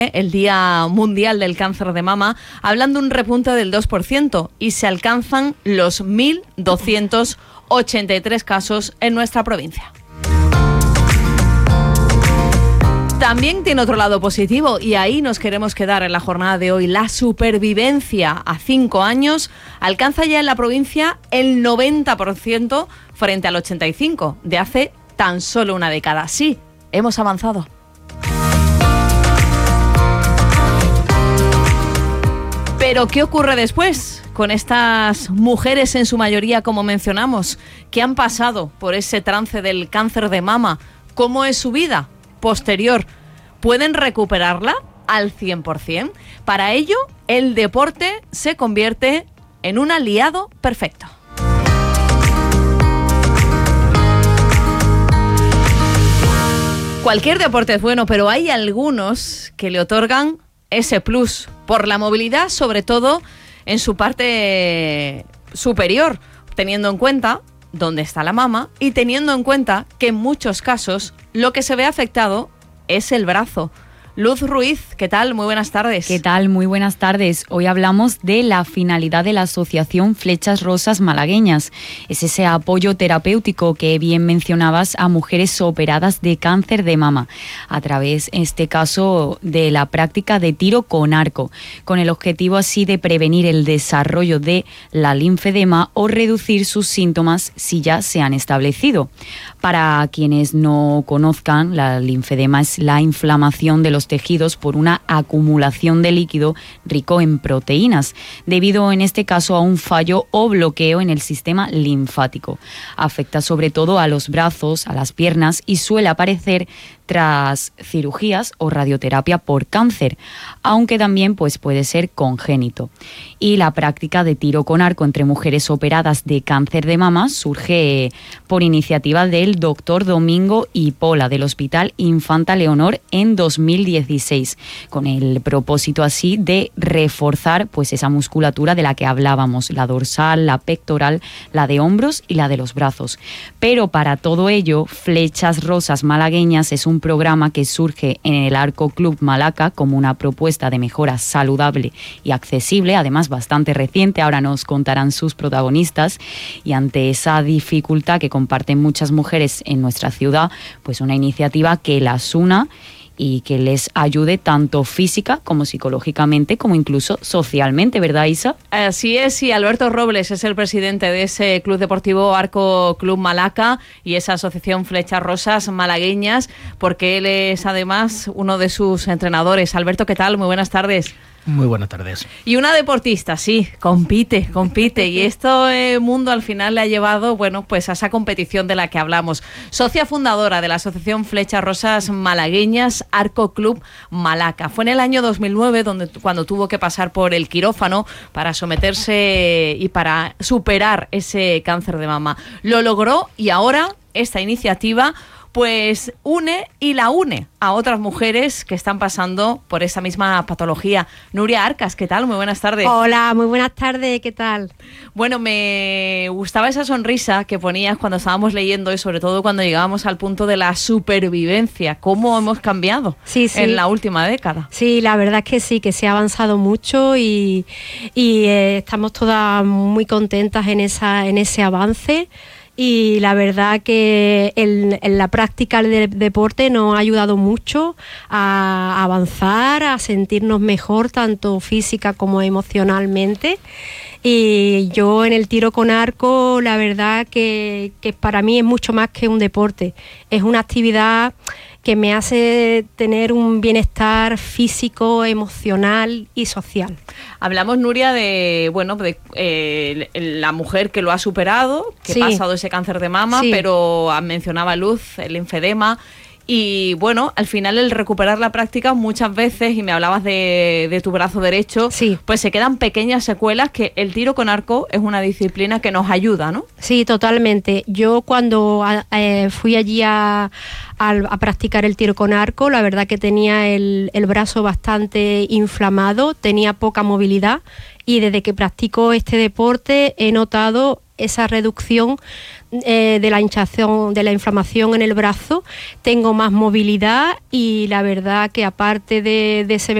el Día Mundial del Cáncer de Mama, hablan de un repunte del 2% y se alcanzan los 1.283 casos en nuestra provincia. También tiene otro lado positivo y ahí nos queremos quedar en la jornada de hoy. La supervivencia a 5 años alcanza ya en la provincia el 90% frente al 85% de hace tan solo una década. Sí, hemos avanzado. Pero, ¿qué ocurre después con estas mujeres, en su mayoría, como mencionamos, que han pasado por ese trance del cáncer de mama? ¿Cómo es su vida posterior? ¿Pueden recuperarla al 100%? Para ello, el deporte se convierte en un aliado perfecto. Cualquier deporte es bueno, pero hay algunos que le otorgan ese plus por la movilidad, sobre todo en su parte superior, teniendo en cuenta dónde está la mama y teniendo en cuenta que en muchos casos lo que se ve afectado es el brazo. Luz Ruiz, ¿qué tal? Muy buenas tardes. ¿Qué tal? Muy buenas tardes. Hoy hablamos de la finalidad de la Asociación Flechas Rosas Malagueñas. Es ese apoyo terapéutico que bien mencionabas a mujeres operadas de cáncer de mama, a través, en este caso, de la práctica de tiro con arco, con el objetivo así de prevenir el desarrollo de la linfedema o reducir sus síntomas si ya se han establecido. Para quienes no conozcan, la linfedema es la inflamación de los tejidos por una acumulación de líquido rico en proteínas, debido en este caso a un fallo o bloqueo en el sistema linfático. Afecta sobre todo a los brazos, a las piernas y suele aparecer tras cirugías o radioterapia por cáncer, aunque también puede ser congénito. Y la práctica de tiro con arco entre mujeres operadas de cáncer de mama surge por iniciativa del doctor Domingo Ipola del Hospital Infanta Leonor en 2016, con el propósito así de reforzar esa musculatura de la que hablábamos, la dorsal, la pectoral, la de hombros y la de los brazos. Pero para todo ello, Flechas Rosas Malagueñas es un programa que surge en el Arco Club Malaca como una propuesta de mejora saludable y accesible, además bastante reciente. Ahora nos contarán sus protagonistas, y ante esa dificultad que comparten muchas mujeres en nuestra ciudad, una iniciativa que las una y que les ayude tanto física como psicológicamente, como incluso socialmente, ¿verdad, Isa? Así es, y Alberto Robles es el presidente de ese Club Deportivo Arco Club Malaca y esa asociación Flechas Rosas Malagueñas, porque él es además uno de sus entrenadores. Alberto, ¿qué tal? Muy buenas tardes. Muy buenas tardes. Y una deportista, sí, compite, y este mundo al final le ha llevado, a esa competición de la que hablamos. Socia fundadora de la Asociación Flechas Rosas Malagueñas, Arco Club Malaca. Fue en el año 2009 cuando tuvo que pasar por el quirófano para someterse y para superar ese cáncer de mama. Lo logró y ahora esta iniciativa une a otras mujeres que están pasando por esa misma patología. Nuria Arcas, ¿qué tal? Muy buenas tardes. Hola, muy buenas tardes, ¿qué tal? Bueno, me gustaba esa sonrisa que ponías cuando estábamos leyendo y sobre todo cuando llegábamos al punto de la supervivencia. ¿Cómo hemos cambiado en la última década? Sí, la verdad es que se ha avanzado mucho y estamos todas muy contentas en ese avance. Y la verdad que en la práctica del deporte nos ha ayudado mucho a avanzar, a sentirnos mejor tanto física como emocionalmente. Y yo en el tiro con arco, la verdad que para mí es mucho más que un deporte. Es una actividad que me hace tener un bienestar físico, emocional y social. Hablamos, Nuria, de la mujer que lo ha superado, que ha pasado ese cáncer de mama, pero mencionaba Luz, el linfedema. Y al final el recuperar la práctica muchas veces, y me hablabas de tu brazo derecho, pues se quedan pequeñas secuelas, que el tiro con arco es una disciplina que nos ayuda, ¿no? Sí, totalmente. Yo cuando fui allí a practicar el tiro con arco, la verdad que tenía el brazo bastante inflamado, tenía poca movilidad, y desde que practico este deporte he notado esa reducción de la hinchazón, de la inflamación en el brazo, tengo más movilidad y la verdad que aparte de ese